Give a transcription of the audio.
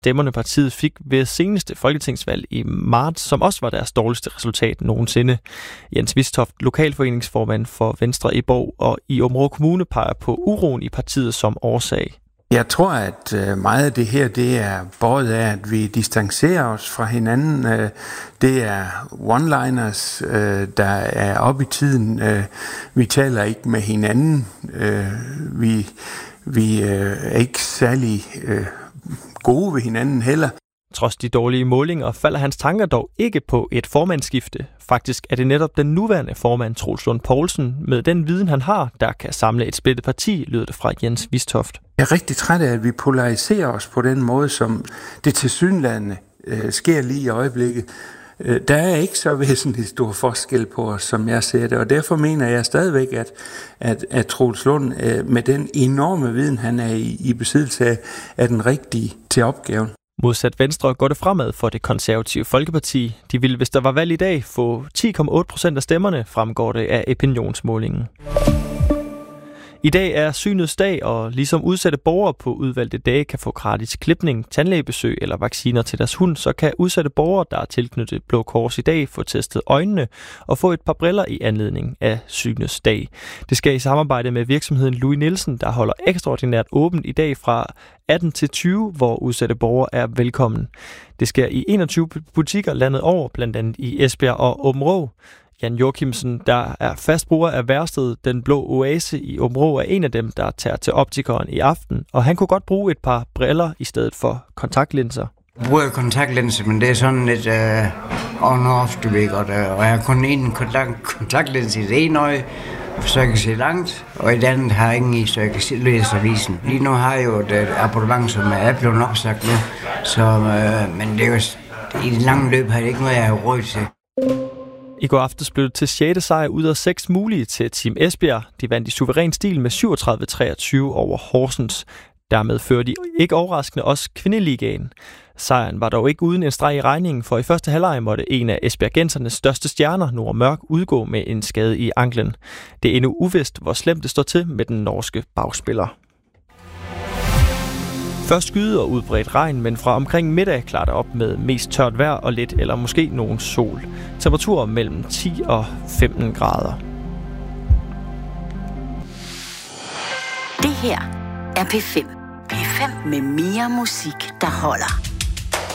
stemmerne partiet fik ved seneste folketingsvalg i marts, som også var deres dårligste resultat nogensinde. Jens Vistoft, lokalforeningsformand for Venstre i Bov og i Aabenraa Kommune, peger på uroen i partiet som årsag. Jeg tror, at meget af det her, det er båret af, at vi distancerer os fra hinanden. Det er one-liners, der er oppe i tiden. Vi taler ikke med hinanden. Vi er ikke særlig gode ved hinanden heller. Trods de dårlige målinger falder hans tanker dog ikke på et formandsskifte. Faktisk er det netop den nuværende formand, Troels Lund Poulsen, med den viden han har, der kan samle et splittet parti, lyder det fra Jens Vistoft. Jeg er rigtig træt af, at vi polariserer os på den måde, som det tilsyneladende sker lige i øjeblikket. Der er ikke så væsentlig stor forskel på os, som jeg ser det, og derfor mener jeg stadigvæk, at Troels Lund med den enorme viden, han er i besiddelse af, er den rigtige til opgaven. Modsat Venstre går det fremad for det konservative Folkeparti. De ville, hvis der var valg i dag, få 10,8% af stemmerne, fremgår det af opinionsmålingen. I dag er synets dag, og ligesom udsatte borgere på udvalgte dage kan få gratis klipning, tandlægebesøg eller vacciner til deres hund, så kan udsatte borgere, der er tilknyttet Blå Kors i dag, få testet øjnene og få et par briller i anledning af synets dag. Det skal i samarbejde med virksomheden Louis Nielsen, der holder ekstraordinært åbent i dag fra 18 til 20, hvor udsatte borgere er velkommen. Det sker i 21 butikker landet over, blandt andet i Esbjerg og Aabenraa. Jan Joachimsen, der er fast bruger af værkstedet Den Blå Oase i Aabenraa, er en af dem, der tager til optikeren i aften, og han kunne godt bruge et par briller i stedet for kontaktlinser. Jeg bruger kontaktlinser, men det er sådan lidt on-off, du ved godt, og jeg har kun en kontaktlinse i det ene øje, så jeg kan se langt, og i det andet har jeg ingen i, så jeg kan læse avisen. Lige nu har jeg jo et abonnement, som er blevet opsagt nu, så, men det er jo, i det lange løb har det ikke noget, jeg har råd til. I går aftes blev det til 6. sejr ud af 6 mulige til Team Esbjerg. De vandt i suveræn stil med 37-23 over Horsens. Dermed fører de ikke overraskende også kvindeligaen. Sejren var dog ikke uden en streg i regningen, for i første halvleg måtte en af esbjergensernes største stjerner, Nora Mørk, udgå med en skade i anklen. Det er endnu uvist, hvor slemt det står til med den norske bagspiller. Først skyde og udbredt regn, men fra omkring middag klarer det op med mest tørt vejr og lidt eller måske nogen sol. Temperaturer mellem 10 og 15 grader. Det her er P5. P5 med mere musik, der holder.